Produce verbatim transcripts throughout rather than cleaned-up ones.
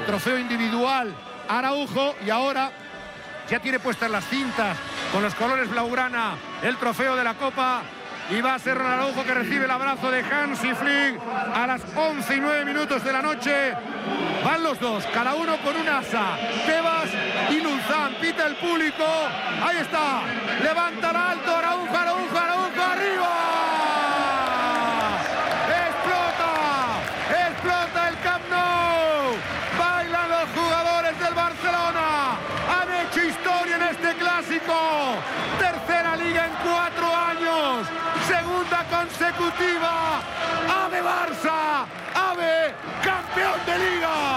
el trofeo individual Araujo, y ahora ya tiene puestas las cintas con los colores blaugrana el trofeo de la Copa, y va a ser Ronald Araujo que recibe el abrazo de Hansi Flick a las once y nueve minutos de la noche. Van los dos, cada uno con un asa, Tebas y Luzán. Pita el público, ahí está, levanta alto Araujo, Araujo, Araujo, arriba. Explota, explota el Camp Nou. Bailan los jugadores del Barcelona, han hecho historia en este clásico. Tercera liga en cuatro años, segunda consecutiva. ¡Ave Barça! ¡Ave campeón de liga!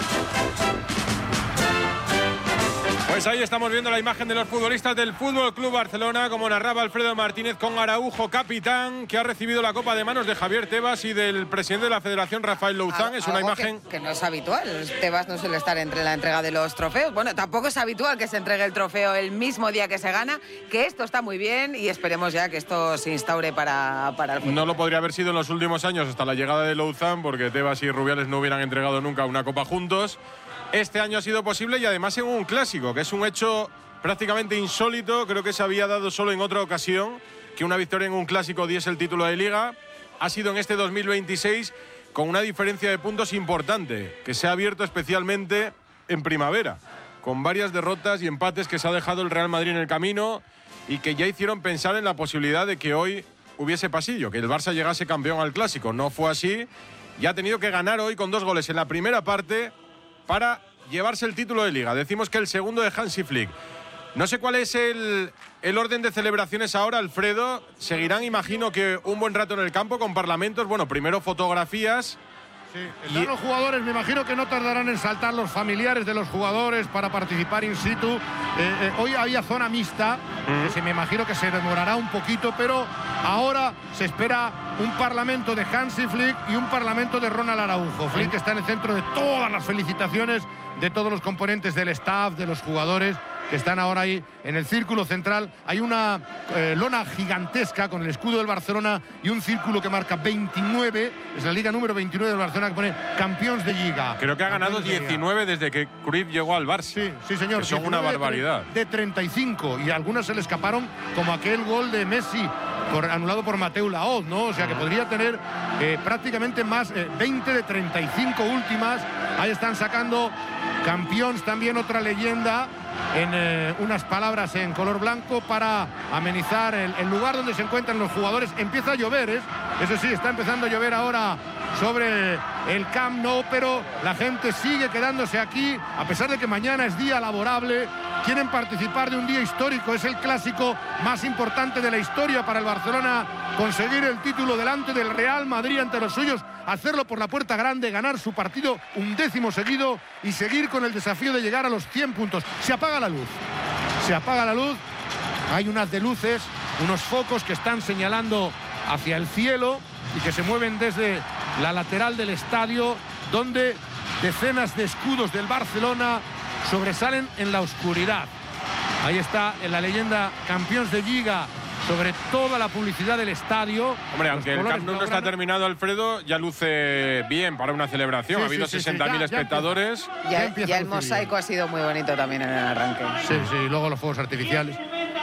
Pues ahí estamos viendo la imagen de los futbolistas del Fútbol Club Barcelona, como narraba Alfredo Martínez, con Araujo capitán, que ha recibido la copa de manos de Javier Tebas y del presidente de la Federación, Rafael Louzán. Al, es una imagen que, que no es habitual. Tebas no suele estar entre la entrega de los trofeos. Bueno, tampoco es habitual que se entregue el trofeo el mismo día que se gana, que esto está muy bien y esperemos ya que esto se instaure para, para el fútbol. No lo podría haber sido en los últimos años hasta la llegada de Louzán, porque Tebas y Rubiales no hubieran entregado nunca una copa juntos. Este año ha sido posible, y además en un clásico, que es un hecho prácticamente insólito. Creo que se había dado solo en otra ocasión que una victoria en un clásico diese el título de Liga. Ha sido en este dos mil veintiséis, con una diferencia de puntos importante, que se ha abierto especialmente en primavera, con varias derrotas y empates que se ha dejado el Real Madrid en el camino, y que ya hicieron pensar en la posibilidad de que hoy hubiese pasillo, que el Barça llegase campeón al clásico. No fue así, y ha tenido que ganar hoy con dos goles en la primera parte para llevarse el título de Liga. Decimos que el segundo de Hansi Flick. No sé cuál es el, el orden de celebraciones ahora, Alfredo. Seguirán, imagino, que un buen rato en el campo con parlamentos. Bueno, primero fotografías. Sí, están y... los jugadores, me imagino que no tardarán en saltar los familiares de los jugadores para participar in situ. Eh, eh, hoy había zona mixta, uh-huh. que se me imagino que se demorará un poquito, pero ahora se espera un parlamento de Hansi Flick y un parlamento de Ronald Araujo. Flick está en el centro de todas las felicitaciones de todos los componentes del staff, de los jugadores, que están ahora ahí en el círculo central. Hay una eh, lona gigantesca con el escudo del Barcelona y un círculo que marca veintinueve, es la liga número veintinueve del Barcelona, que pone campeones de liga. Creo que ha ganado diecinueve desde que Cruyff llegó al Barça. Sí, sí, señor. Que son una barbaridad. De treinta y cinco, y algunas se le escaparon, como aquel gol de Messi por, anulado por Mateu Laoz, ¿no? O sea que podría tener eh, prácticamente más, eh, veinte de treinta y cinco últimas. Ahí están sacando campeones, también otra leyenda, en eh, unas palabras en color blanco para amenizar el, el lugar donde se encuentran los jugadores. Empieza a llover, ¿eh? Eso sí, está empezando a llover ahora sobre el Camp Nou, pero la gente sigue quedándose aquí, a pesar de que mañana es día laborable. Quieren participar de un día histórico, es el clásico más importante de la historia para el Barcelona, conseguir el título delante del Real Madrid ante los suyos, hacerlo por la puerta grande, ganar su partido un décimo seguido y seguir con el desafío de llegar a los cien puntos. Se apaga la luz, se apaga la luz, hay unas de luces, unos focos que están señalando hacia el cielo y que se mueven desde la lateral del estadio, donde decenas de escudos del Barcelona sobresalen en la oscuridad. Ahí está en la leyenda campeones de Liga sobre toda la publicidad del estadio. Hombre, aunque el Camp Nou no está terminado, Alfredo, ya luce bien para una celebración. Sí, ha habido sí, sesenta mil sí, sí. espectadores. Ya, ya, ya el mosaico bien. Ha sido muy bonito también en el arranque. Sí, sí, y luego los fuegos artificiales.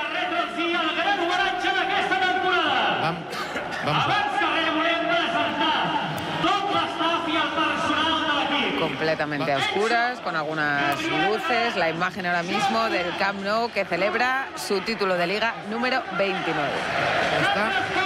Vamos, vamos a... Completamente a oscuras, con algunas luces. La imagen ahora mismo del Camp Nou, que celebra su título de Liga número veintinueve. ¿Está?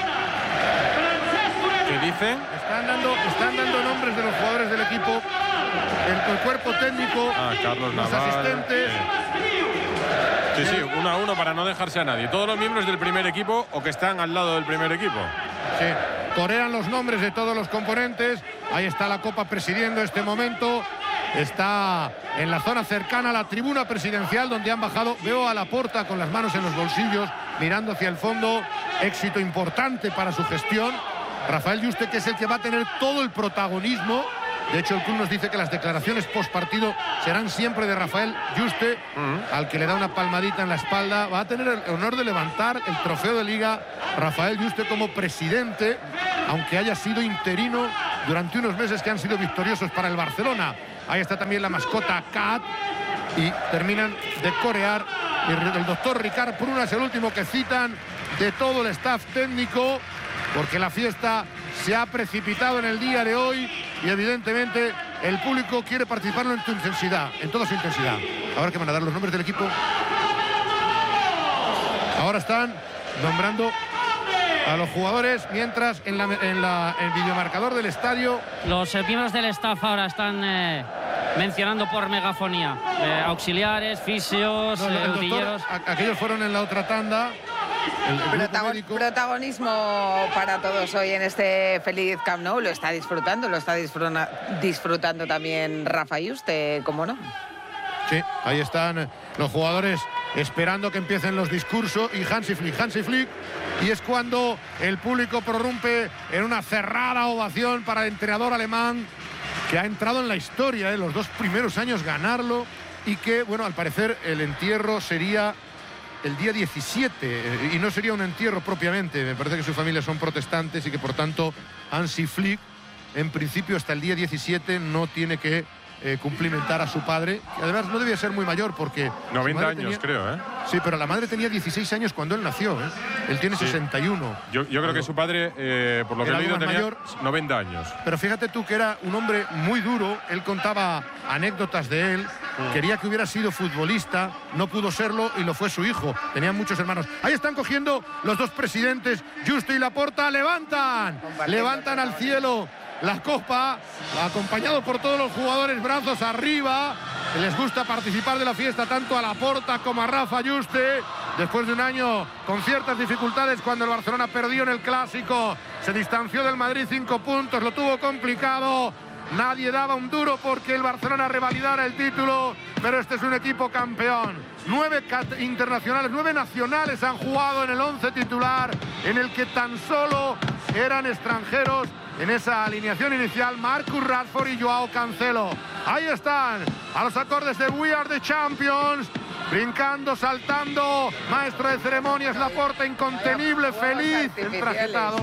¿Qué dicen? Están dando, están dando nombres de los jugadores del equipo, el, el cuerpo técnico, ah, Carlos los Naval, asistentes. Sí, sí, uno a uno para no dejarse a nadie. Todos los miembros del primer equipo o que están al lado del primer equipo. Sí, corean los nombres de todos los componentes. Ahí está la Copa presidiendo este momento. Está en la zona cercana a la tribuna presidencial, donde han bajado. Veo a Laporta con las manos en los bolsillos, mirando hacia el fondo. Éxito importante para su gestión. Rafael Yuste, que es el que va a tener todo el protagonismo. De hecho, el club nos dice que las declaraciones post partido serán siempre de Rafael Yuste, uh-huh. al que le da una palmadita en la espalda. Va a tener el honor de levantar el trofeo de Liga Rafael Yuste como presidente, aunque haya sido interino durante unos meses que han sido victoriosos para el Barcelona. Ahí está también la mascota Cat. Y terminan de corear. El doctor Ricard Pruna es el último que citan de todo el staff técnico, porque la fiesta se ha precipitado en el día de hoy y evidentemente el público quiere participarlo en tu intensidad, en toda su intensidad. Ahora que van a dar los nombres del equipo. Ahora están nombrando a los jugadores, mientras en, la, en la, el videomarcador del estadio... Los eh, miembros del staff ahora están eh, mencionando por megafonía. Eh, auxiliares, fisios, no, eh, doctor, utilleros. a, aquellos fueron en la otra tanda. El, el Protagon protagonismo para todos hoy en este feliz Camp Nou. Lo está disfrutando, lo está disfruta disfrutando también Rafa Yuste, ¿cómo no? Sí, ahí están los jugadores esperando que empiecen los discursos y Hansi Flick, Hansi Flick, y es cuando el público prorrumpe en una cerrada ovación para el entrenador alemán, que ha entrado en la historia, ¿eh? Los dos primeros años ganarlo, y que, bueno, al parecer el entierro sería el día diecisiete, y no sería un entierro propiamente. Me parece que su familia son protestantes y que por tanto Hansi Flick en principio hasta el día diecisiete no tiene que eh, cumplimentar a su padre, que además no debía ser muy mayor porque noventa años tenía... creo, ¿eh? Sí, pero la madre tenía dieciséis años cuando él nació, ¿eh? Él tiene sí. sesenta y uno. Yo, yo creo pero que su padre, eh, por lo que he leído, tenía mayor, noventa años. Pero fíjate tú que era un hombre muy duro. Él contaba anécdotas de él. Mm. Quería que hubiera sido futbolista, no pudo serlo y lo fue su hijo. Tenían muchos hermanos. Ahí están cogiendo los dos presidentes, Juste y Laporta. ¡Levantan! Levantan al cielo la copa, acompañado por todos los jugadores, brazos arriba. Les gusta participar de la fiesta tanto a Laporta como a Rafa Juste. Después de un año con ciertas dificultades, cuando el Barcelona perdió en el Clásico, se distanció del Madrid cinco puntos, lo tuvo complicado. Nadie daba un duro porque el Barcelona revalidara el título, pero este es un equipo campeón. Nueve internacionales, nueve nacionales han jugado en el once titular, en el que tan solo eran extranjeros en esa alineación inicial Marcus Rashford y Joao Cancelo. Ahí están, a los acordes de We Are the Champions, brincando, saltando, maestro de ceremonias Laporta, incontenible, feliz, entrajetado.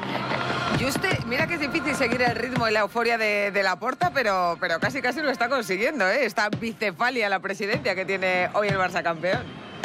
Juste, mira que es difícil seguir el ritmo y la euforia de, de Laporta, pero, pero casi casi lo está consiguiendo, ¿eh? Esta bicefalia, la presidencia que tiene hoy el Barça campeón.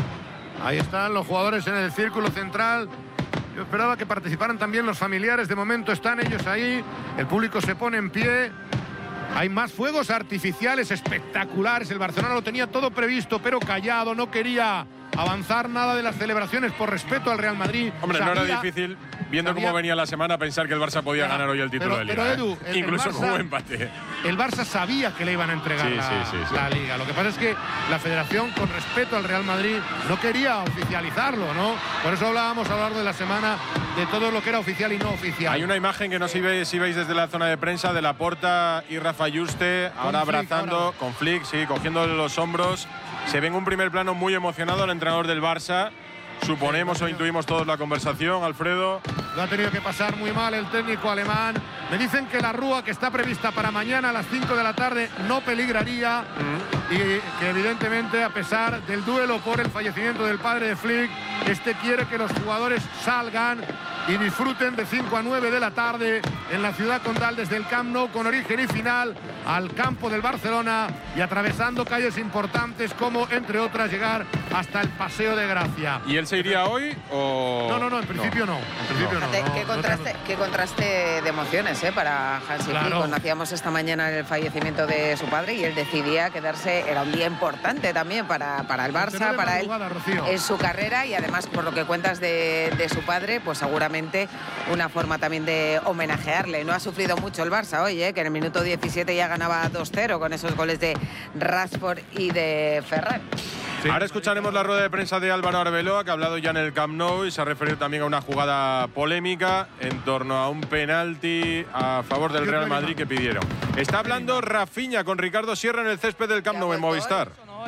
Ahí están los jugadores en el círculo central. Yo esperaba que participaran también los familiares. De momento están ellos ahí. El público se pone en pie. Hay más fuegos artificiales espectaculares. El Barcelona lo tenía todo previsto, pero callado. No quería avanzar nada de las celebraciones por respeto al Real Madrid. Hombre, sabía, no era difícil, viendo sabía, cómo venía la semana, pensar que el Barça podía ya, ganar hoy el título pero, de Liga. Pero Edu, ¿eh? el, Incluso el Barça, jugó empate. El Barça sabía que le iban a entregar sí, la, sí, sí, sí. la Liga. Lo que pasa es que la Federación, con respeto al Real Madrid, no quería oficializarlo, ¿no? Por eso hablábamos a lo largo de la semana de todo lo que era oficial y no oficial. Hay una imagen que no sé si veis, si veis desde la zona de prensa de Laporta y Rafa Yuste, ahora Flick, abrazando, ahora. con Flick, sí, cogiendo los hombros. Se ve en un primer plano muy emocionado al entrenador del Barça. Suponemos o intuimos todos la conversación, Alfredo. Lo ha tenido que pasar muy mal el técnico alemán. Me dicen que la rúa que está prevista para mañana a las cinco de la tarde no peligraría. Mm. Y que evidentemente, a pesar del duelo por el fallecimiento del padre de Flick, este quiere que los jugadores salgan y disfruten de cinco a nueve de la tarde en la ciudad condal desde el Camp Nou, con origen y final al campo del Barcelona y atravesando calles importantes como, entre otras, llegar hasta el Paseo de Gracia. ¿Y él se iría hoy o...? No, no, no, en principio no. no. En principio no. Fíjate, no, qué, no, contraste, no, no. qué contraste de emociones, ¿eh? Para Hansi Flick. Claro. Conocíamos esta mañana el fallecimiento de su padre y él decidía quedarse. Era un día importante también para, para el Barça, para él, en su carrera, y además, por lo que cuentas de, de su padre, pues seguramente una forma también de homenajearle. No ha sufrido mucho el Barça hoy, ¿eh? Que en el minuto diecisiete ya ganaba dos cero con esos goles de Rashford y de Ferran. Sí. Ahora escucharemos la rueda de prensa de Álvaro Arbeloa, que ha hablado ya en el Camp Nou y se ha referido también a una jugada polémica en torno a un penalti a favor del Real Madrid que pidieron. Está hablando Rafinha con Ricardo Sierra en el césped del Camp Nou en Movistar.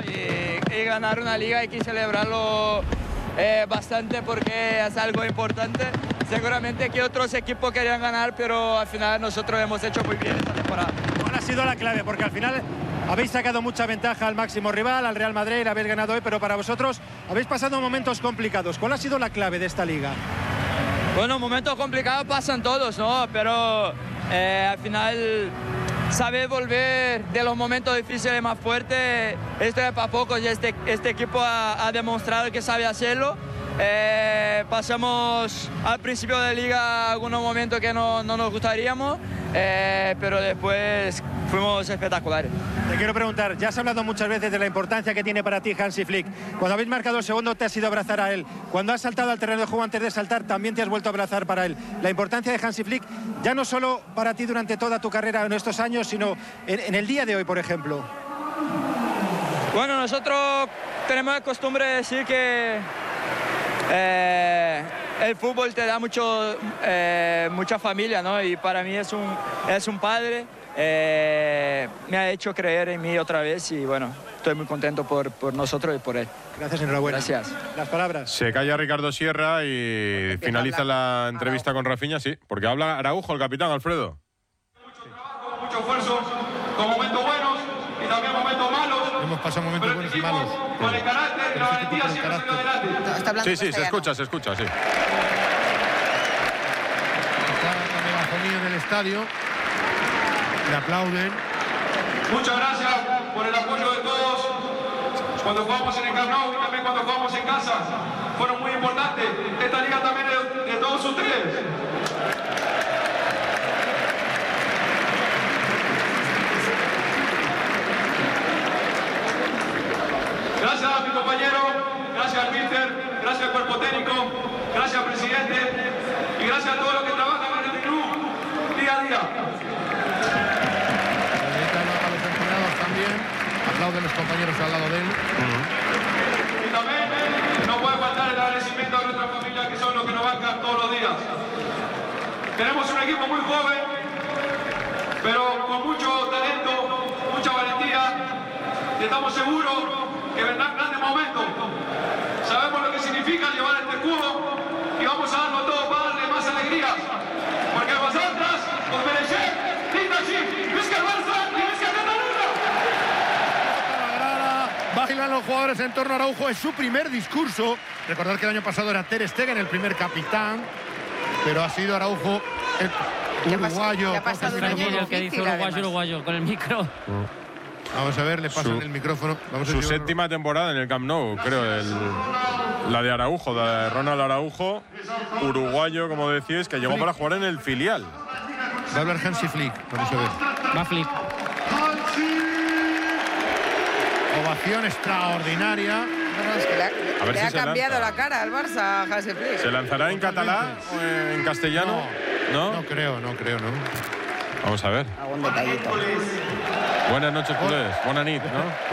Y, y ganar una liga hay que celebrarlo eh, bastante porque es algo importante. Seguramente que otros equipos querían ganar, pero al final nosotros hemos hecho muy bien esta temporada. ¿Cuál ha sido la clave? Porque al final habéis sacado mucha ventaja al máximo rival, al Real Madrid, habéis ganado hoy, pero para vosotros habéis pasado momentos complicados. ¿Cuál ha sido la clave de esta liga? Bueno, momentos complicados pasan todos, ¿no? Pero eh, al final saber volver de los momentos difíciles más fuertes. Esto es para pocos y este, este equipo ha, ha demostrado que sabe hacerlo. Eh, pasamos al principio de liga algunos momentos que no, no nos gustaríamos, eh, pero después fuimos espectaculares. Te quiero preguntar, ya has hablado muchas veces de la importancia que tiene para ti Hansi Flick. Cuando habéis marcado el segundo te has ido a abrazar a él. Cuando has saltado al terreno de juego antes de saltar también te has vuelto a abrazar para él. La importancia de Hansi Flick ya no solo para ti durante toda tu carrera en estos años, sino en, en el día de hoy, por ejemplo. Bueno, nosotros tenemos la costumbre de decir que Eh, el fútbol te da mucho, eh, mucha familia, ¿no? Y para mí es un, es un padre, eh, me ha hecho creer en mí otra vez y bueno, estoy muy contento por, por nosotros y por él. Gracias, enhorabuena. Gracias. Las palabras. Se calla Ricardo Sierra y finaliza la entrevista con Rafinha, sí, porque habla Araujo, el capitán, Alfredo. Mucho trabajo, mucho esfuerzo, con momentos buenos y también momentos malos. Hemos pasado momentos buenos y malos. Con el carácter y la valentía siempre salió adelante. No, está hablando Sí, sí, se castellano. escucha, se escucha, sí. Está la megafonía en el estadio. Le aplauden. Muchas gracias por el apoyo de todos. Cuando jugamos en el Camp Nou y también cuando jugamos en casa, fueron muy importantes. Esta liga también es de todos ustedes. Gracias a mi compañero, gracias al míster, gracias al cuerpo técnico, gracias al presidente y gracias a todos los que trabajan en este club día a día. Dedican a los entrenadores también. Aplauden los compañeros al lado de él. Y también no puede faltar el agradecimiento a nuestra familia que son los que nos bancan todos los días. Tenemos un equipo muy joven, pero con mucho talento, mucha valentía y estamos seguros que vendrán grandes momentos. Sabemos lo que significa llevar este escudo y vamos a darlo todo para darle más alegrías. Porque vosotras os merecéis. Dice así, ¡Visca el Barça y Visca Cataluña! Bailan los jugadores en torno a Araujo. Es su primer discurso. Recordar que el año pasado era Ter Stegen el primer capitán, pero ha sido Araujo el uruguayo. Ya ha pasado un año El que dice uruguayo, uruguayo, con el micro. Vamos a ver, le pasan Su- el micrófono. Vamos a Su ver si- séptima temporada en el Camp Nou, creo, el- la de Araujo, la de Ronald Araujo, uruguayo, como decís, que llegó para jugar en el filial. Va a hablar Hansi Flick. Vamos a ver. Va Flick. Ovación extraordinaria. No, no, es que le ha, A ver le si ha se cambiado lanza. la cara al Barça, Hansi Flick. ¿Se lanzará en catalán o en castellano? ¿No? No creo, no creo, no. Vamos a ver. Algún detallito. Buenas noches, culés. Buena nit, ¿no? I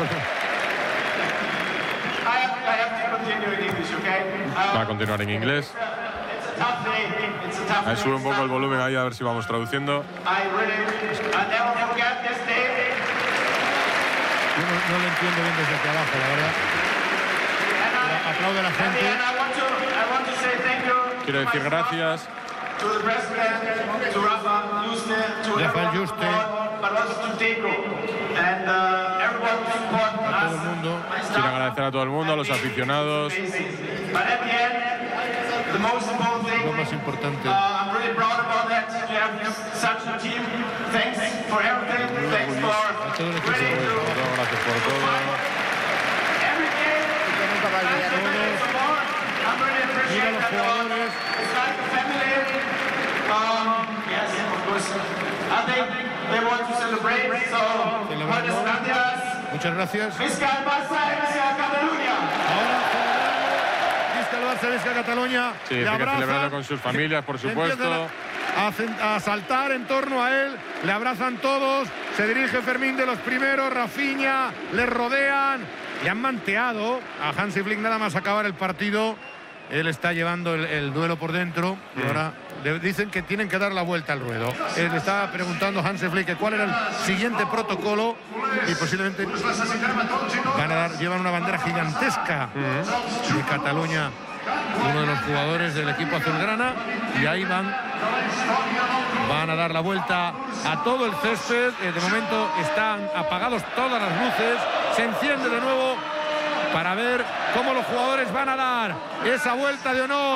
have, I have to continue in English, okay? Um, Va a continuar en inglés. It's a tough day. It's a tough A ver, day. sube un poco el volumen ahí a ver si vamos traduciendo. I really, I never forget this day. Yo no, no lo entiendo bien desde aquí abajo, la verdad. And I, Aplaude a la at the gente. end, I want to, I want to say thank you. Quiero to decir my gracias staff, to the president, to Rafa, Juste, to Rafael everyone Juste. on board, but also to Deco and uh, everyone who support Todo el us. mundo. My Quiero staff. agradecer a todo el mundo, a los aficionados. But at the end, the most important thing, Lo más importante. uh, I'm really proud about that. We have such a team. Thanks for everything. Thanks for todo el equipo. ready to Todo, gracias por todo. every game. Que nunca va a olvidar. I'm really Mira appreciate los that. jugadores. It's like a family. Um, yes, of course. I think they want to celebrate. So, buenas gracias. Muchas gracias. Visca el Barça y Visca Cataluña. Ahora celebramos. Visca el Barça, Visca Cataluña. Sí, Le dice que abrazan. celebrarlo con sus familias, por supuesto. Empiezan A, a cen- a saltar en torno a él, le abrazan todos, se dirige Fermín de los primeros, Rafinha, le rodean, le han manteado a Hansi Flick nada más acabar el partido. Él está llevando el, el duelo por dentro y ahora le dicen que tienen que dar la vuelta al ruedo. Él estaba preguntando a Hansi Flick que cuál era el siguiente protocolo y posiblemente van a dar, llevan una bandera gigantesca de Cataluña, uno de los jugadores del equipo azulgrana, y ahí van van a dar la vuelta a todo el césped. Eh, de momento están apagados todas las luces, se enciende de nuevo para ver cómo los jugadores van a dar esa vuelta de honor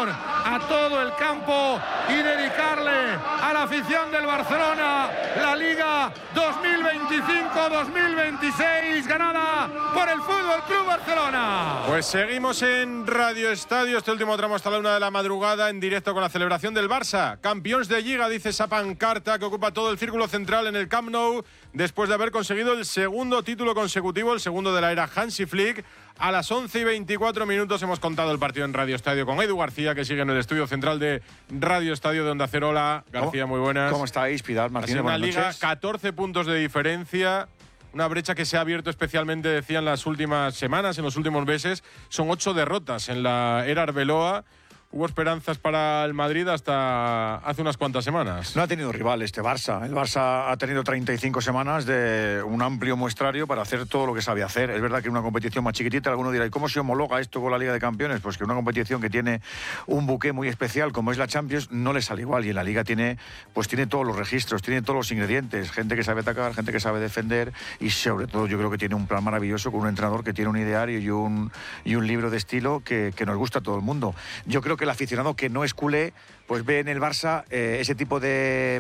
a todo el campo y dedicarle a la afición del Barcelona la Liga dos mil veinticinco dos mil veintiséis ganada por el Fútbol Club Barcelona. Pues seguimos en Radio Estadio, este último tramo hasta la una de la madrugada, en directo con la celebración del Barça. Campeones de Liga, dice esa pancarta que ocupa todo el círculo central en el Camp Nou, después de haber conseguido el segundo título consecutivo, el segundo de la era Hansi Flick. A las once y veinticuatro minutos hemos contado el partido en Radio Estadio con Edu García, que sigue en el estudio central de Radio Estadio de Onda Cero. Hola, García, muy buenas. ¿Cómo estáis, Pidal Martínez? Una Buenas liga, noches. catorce puntos de diferencia. Una brecha que se ha abierto especialmente, decían, las últimas semanas, en los últimos meses. Son ocho derrotas en la era Arbeloa. Hubo esperanzas para el Madrid hasta hace unas cuantas semanas. No ha tenido rival este Barça. El Barça ha tenido treinta y cinco semanas de un amplio muestrario para hacer todo lo que sabe hacer. Es verdad que una competición más chiquitita, alguno dirá, ¿y cómo se homologa esto con la Liga de Campeones? Pues que una competición que tiene un buque muy especial como es la Champions no le sale igual. Y en la Liga tiene, pues tiene todos los registros, tiene todos los ingredientes. Gente que sabe atacar, gente que sabe defender y sobre todo yo creo que tiene un plan maravilloso con un entrenador que tiene un ideario y un, y un libro de estilo que, que nos gusta a todo el mundo. Yo creo que el aficionado que no es culé, pues ve en el Barça eh, ese tipo de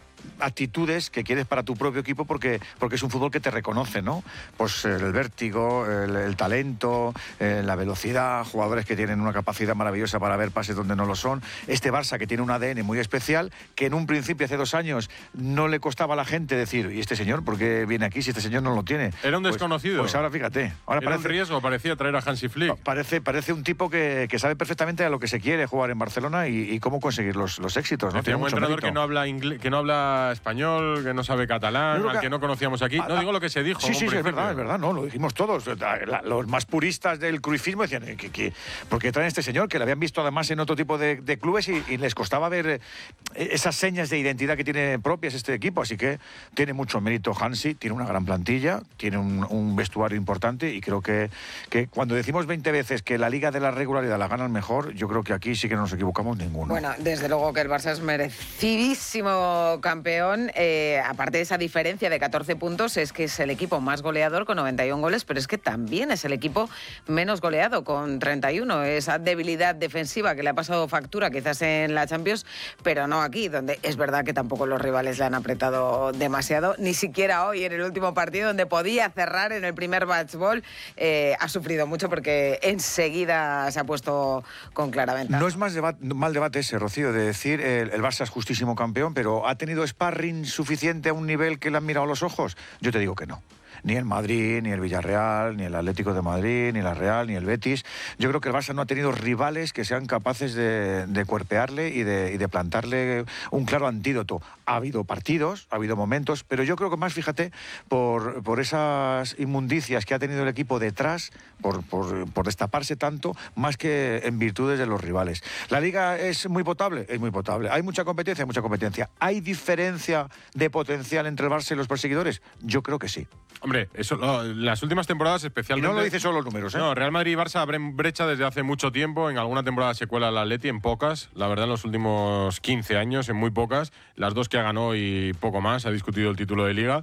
actitudes que quieres para tu propio equipo porque, porque es un fútbol que te reconoce, ¿no? Pues el vértigo, el, el talento, eh, la velocidad, jugadores que tienen una capacidad maravillosa para ver pases donde no lo son. Este Barça que tiene un A D N muy especial, que en un principio hace dos años no le costaba a la gente decir, ¿y este señor por qué viene aquí si este señor no lo tiene? Era un pues, desconocido. Pues ahora fíjate. Ahora Era parece, un riesgo, parecía traer a Hansi Flick. Parece, parece un tipo que, que sabe perfectamente a lo que se quiere jugar en Barcelona y, y cómo conseguir los, los éxitos, ¿no? Tiene un entrenador que no habla inglés, que no habla español, que no sabe catalán, que, al que no conocíamos aquí. No digo lo que se dijo. Sí, sí, sí, es verdad, es verdad, no, lo dijimos todos. La, los más puristas del cruifismo decían que, que porque traen a este señor, que lo habían visto además en otro tipo de, de clubes y, y les costaba ver esas señas de identidad que tiene propias este equipo. Así que tiene mucho mérito Hansi, tiene una gran plantilla, tiene un, un vestuario importante y creo que, que cuando decimos veinte veces que la liga de la regularidad la gana el mejor, yo creo que aquí sí que no nos equivocamos ninguno. Bueno, desde luego que el Barça es merecidísimo campeón. Eh, aparte de esa diferencia de catorce puntos, es que es el equipo más goleador con noventa y un goles, pero es que también es el equipo menos goleado con treinta y uno. Esa debilidad defensiva que le ha pasado factura quizás en la Champions, pero no aquí, donde es verdad que tampoco los rivales le han apretado demasiado, ni siquiera hoy en el último partido donde podía cerrar en el primer match ball. Eh, ha sufrido mucho porque enseguida se ha puesto con clara ventaja. No es más debate, mal debate ese, Rocío, de decir el, el Barça es justísimo campeón, pero ¿ha tenido sparring suficiente a un nivel que le han mirado a los ojos? Yo te digo que no. Ni el Madrid, ni el Villarreal, ni el Atlético de Madrid, ni la Real, ni el Betis. Yo creo que el Barça no ha tenido rivales que sean capaces de, de cuerpearle y de, y de plantarle un claro antídoto. Ha habido partidos, ha habido momentos, pero yo creo que más, fíjate, por, por esas inmundicias que ha tenido el equipo detrás, por, por, por destaparse tanto, más que en virtudes de los rivales. ¿La Liga es muy potable? Es muy potable. ¿Hay mucha competencia? Hay mucha competencia. ¿Hay diferencia de potencial entre el Barça y los perseguidores? Yo creo que sí. Hombre, eso, no, las últimas temporadas especialmente... Y no lo dice solo los números, ¿eh? No, Real Madrid y Barça abren brecha desde hace mucho tiempo. En alguna temporada se cuela el Atleti, en pocas. La verdad, en los últimos quince años, en muy pocas. Las dos que ha ganado y poco más, ha discutido el título de Liga.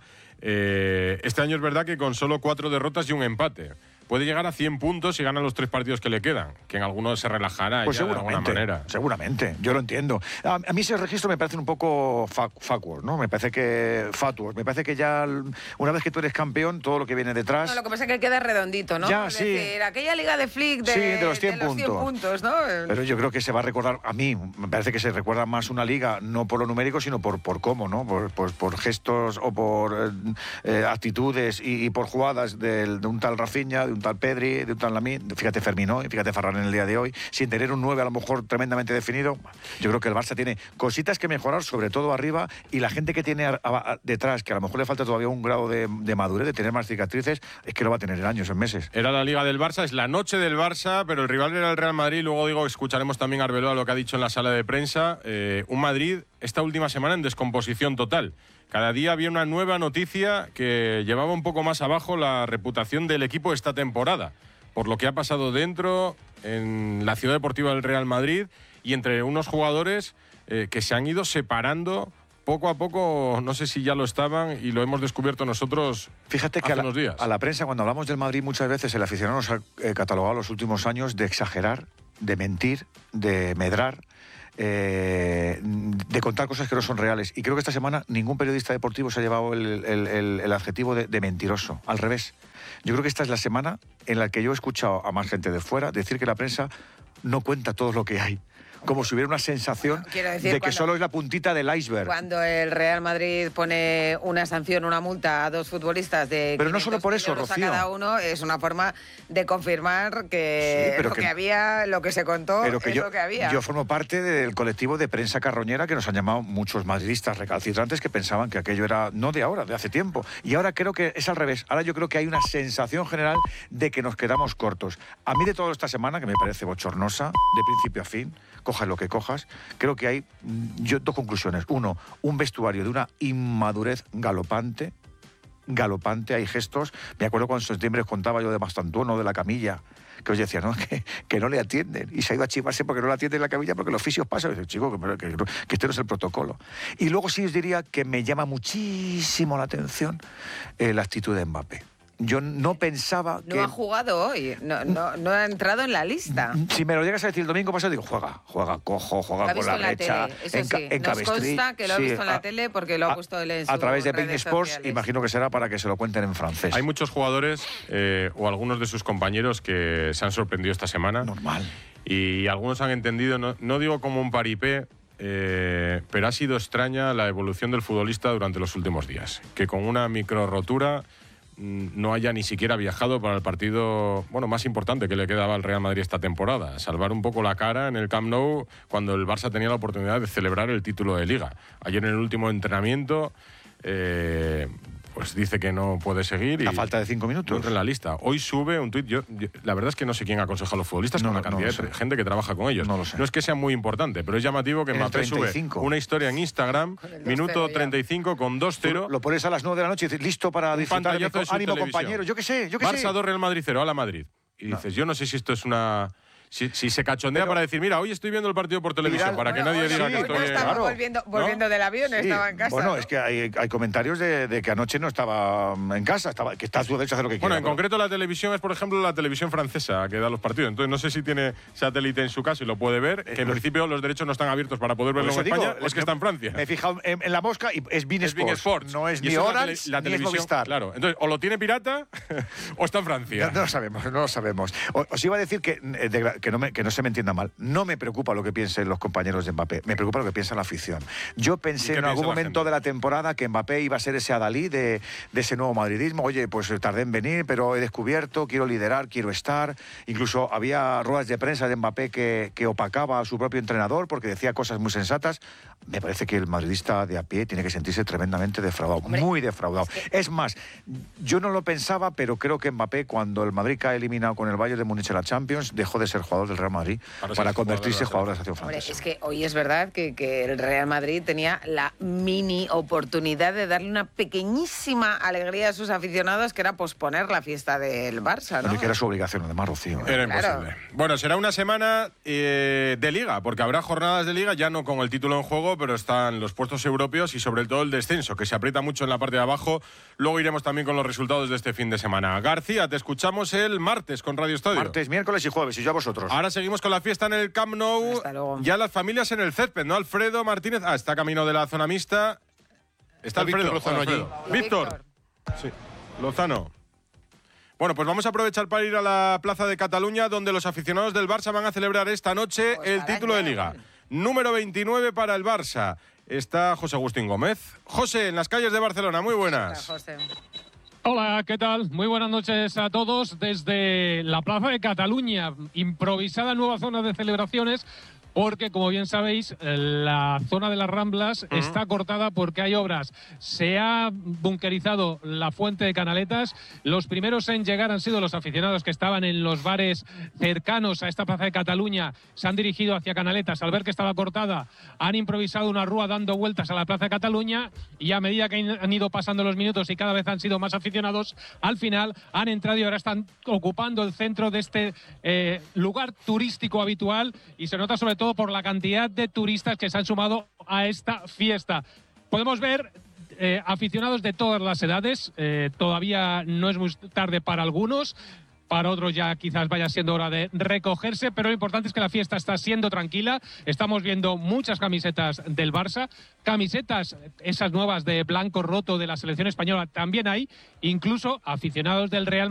Eh, este año es verdad que con solo cuatro derrotas y un empate. Puede llegar a cien puntos si gana los tres partidos que le quedan, que en algunos se relajará pues ya de alguna manera. Seguramente, yo lo entiendo. A, a mí ese registro me parece un poco fatuous, ¿no? Me parece que fatuous. Me parece que ya una vez que tú eres campeón, todo lo que viene detrás... No, lo que pasa es que queda redondito, ¿no? Ya, es sí. decir, aquella Liga de Flick de, sí, de los cien, de los cien puntos. puntos, ¿no? Pero yo creo que se va a recordar, a mí, me parece que se recuerda más una liga, no por lo numérico, sino por, por cómo, ¿no? Por, por, por gestos o por eh, actitudes y, y por jugadas de, de un tal Rafinha, de un tal Pedri, de tan Lamine, fíjate Fermín hoy, fíjate Ferran en el día de hoy, sin tener un nueve a lo mejor tremendamente definido. Yo creo que el Barça tiene cositas que mejorar, sobre todo arriba, y la gente que tiene a, a, detrás, que a lo mejor le falta todavía un grado de, de madurez, de tener más cicatrices, es que lo va a tener en años, en meses. Era la Liga del Barça, es la noche del Barça, pero el rival era el Real Madrid. Luego digo, escucharemos también a Arbeloa lo que ha dicho en la sala de prensa. Eh, un Madrid esta última semana en descomposición total. Cada día había una nueva noticia que llevaba un poco más abajo la reputación del equipo esta temporada, por lo que ha pasado dentro, en la ciudad deportiva del Real Madrid, y entre unos jugadores eh, que se han ido separando poco a poco. No sé si ya lo estaban y lo hemos descubierto nosotros. Fíjate que hace a la, unos días. a la prensa, cuando hablamos del Madrid, muchas veces el aficionado nos ha eh, catalogado los últimos años de exagerar de mentir, de medrar, eh, de contar cosas que no son reales. Y creo que esta semana ningún periodista deportivo se ha llevado el, el, el, el adjetivo de, de mentiroso. Al revés. Yo creo que esta es la semana en la que yo he escuchado a más gente de fuera decir que la prensa no cuenta todo lo que hay. Como si hubiera una sensación decir, de que cuando, solo es la puntita del iceberg. Cuando el Real Madrid pone una sanción, una multa a dos futbolistas de pero no solo por eso, Rocío. A cada uno, es una forma de confirmar que, sí, lo que, que había, lo que se contó, pero que es yo, lo que había. Yo formo parte del colectivo de prensa carroñera que nos han llamado muchos madridistas recalcitrantes que pensaban que aquello era no de ahora, de hace tiempo. Y ahora creo que es al revés. Ahora yo creo que hay una sensación general de que nos quedamos cortos. A mí de toda esta semana, que me parece bochornosa, de principio a fin, cojas lo que cojas, creo que hay yo, dos conclusiones. Uno, un vestuario de una inmadurez galopante, galopante, hay gestos. Me acuerdo cuando en septiembre os contaba yo de Mastantuono, de la camilla, que os decía, no, que, que no le atienden. Y se ha ido a chivarse porque no le atienden en la camilla, porque los fisios pasan. Y dice, chico, que, que, que este no es el protocolo. Y luego sí os diría que me llama muchísimo la atención eh, la actitud de Mbappé. Yo no pensaba no que... No ha jugado hoy, no, no, no ha entrado en la lista. Si me lo llegas a decir el domingo pasado, digo, juega, juega, cojo, juega con la derecha. Eso en, sí, en nos consta que lo ha sí, visto en la a, tele porque lo ha puesto él en su A través de Bein Sports, sociales. Imagino que será para que se lo cuenten en francés. Hay muchos jugadores eh, o algunos de sus compañeros que se han sorprendido esta semana. Normal. Y algunos han entendido, no, no digo como un paripé, eh, pero ha sido extraña la evolución del futbolista durante los últimos días. Que con una micro rotura no haya ni siquiera viajado para el partido bueno más importante que le quedaba al Real Madrid esta temporada, salvar un poco la cara en el Camp Nou cuando el Barça tenía la oportunidad de celebrar el título de Liga. Ayer en el último entrenamiento eh, pues dice que no puede seguir. Y a falta de cinco minutos. No entra en la lista. Hoy sube un tuit. Yo, yo, la verdad es que no sé quién aconseja a los futbolistas no, con la no, cantidad no de gente que trabaja con ellos. No lo sé. No es que sea muy importante, pero es llamativo que Mbappé sube una historia en Instagram, minuto treinta y cinco con dos cero. Lo pones a las nueve de la noche y dices, listo para disfrutar. De ánimo, compañero. Yo qué sé, yo qué sé. Barça dos, Real Madrid cero, a la Madrid. Y no. dices, yo no sé si esto es una... Si, si se cachondea pero, para decir, mira, hoy estoy viendo el partido por televisión, Vidal, para que bueno, nadie diga sí, que estoy... No estaba claro. volviendo, volviendo ¿no? del avión, sí. estaba en casa. Bueno, ¿no? es que hay, hay comentarios de, de que anoche no estaba en casa, estaba, que está a su derecho a hacer lo que bueno, quiera. Bueno, en pero... concreto la televisión es, por ejemplo, la televisión francesa que da los partidos. Entonces no sé si tiene satélite en su casa y lo puede ver, que en eh, principio los derechos no están abiertos para poder verlo en digo, España, o es que está en Francia. Me he fijado en, en la mosca y es Bein Sports, Sports. No es ni Orange la, tele, la ni es Movistar. Claro, entonces o lo tiene pirata o está en Francia. No, no lo sabemos, no lo sabemos. O, os iba a decir que, de, que, no me, que no se me entienda mal, no me preocupa lo que piensen los compañeros de Mbappé, me preocupa lo que piensa la afición. Yo pensé en algún momento de la temporada que Mbappé iba a ser ese adalí de, de ese nuevo madridismo. Oye, pues tardé en venir, pero he descubierto, quiero liderar, quiero estar. Incluso había ruedas de prensa de Mbappé que, que opacaba a su propio entrenador porque decía cosas muy sensatas. Me parece que el madridista de a pie tiene que sentirse tremendamente defraudado, Hombre, muy defraudado. Es, que... es más, yo no lo pensaba, pero creo que Mbappé, cuando el Madrid cae eliminado con el Bayern de Múnich en la Champions, dejó de ser jugador del Real Madrid para, para convertirse en jugador de la selección francesa. Es que hoy es verdad que, que el Real Madrid tenía la mini oportunidad de darle una pequeñísima alegría a sus aficionados, que era posponer la fiesta del Barça, ¿no? Bueno, y que era su obligación, además, Rocío. ¿eh? Era claro. imposible. Bueno, será una semana eh, de Liga, porque habrá jornadas de Liga, ya no con el título en juego, pero están los puestos europeos y sobre todo el descenso, que se aprieta mucho en la parte de abajo. Luego iremos también con los resultados de este fin de semana. García, te escuchamos el martes con Radio Estadio. Martes, miércoles y jueves, y yo a vosotros. Ahora seguimos con la fiesta en el Camp Nou. Hasta luego. Ya las familias en el césped, ¿no? Alfredo Martínez. Ah, está camino de la zona mixta. Está Alfredo Lozano allí. Víctor. Sí. Lozano. Bueno, pues vamos a aprovechar para ir a la Plaza de Cataluña, donde los aficionados del Barça van a celebrar esta noche pues el título de Liga. Número veintinueve para el Barça. Está José Agustín Gómez. José, en las calles de Barcelona, muy buenas. Hola, José. Hola, ¿qué tal? Muy buenas noches a todos desde la Plaza de Cataluña. Improvisada nueva zona de celebraciones, porque, como bien sabéis, la zona de las Ramblas uh-huh. está cortada porque hay obras. Se ha bunkerizado la fuente de Canaletas. Los primeros en llegar han sido los aficionados que estaban en los bares cercanos a esta Plaza de Cataluña. Se han dirigido hacia Canaletas. Al ver que estaba cortada, han improvisado una rúa dando vueltas a la Plaza de Cataluña, y a medida que han ido pasando los minutos y cada vez han sido más aficionados, al final han entrado y ahora están ocupando el centro de este eh, lugar turístico habitual, y se nota sobre todo por la cantidad de turistas que se han sumado a esta fiesta. Podemos ver eh, aficionados de todas las edades, eh, todavía no es muy tarde para algunos. para otros ya quizás vaya siendo hora de recogerse, pero lo importante es que la fiesta está siendo tranquila. Estamos viendo muchas camisetas del Barça, camisetas esas nuevas de blanco roto de la selección española también hay, incluso aficionados del Real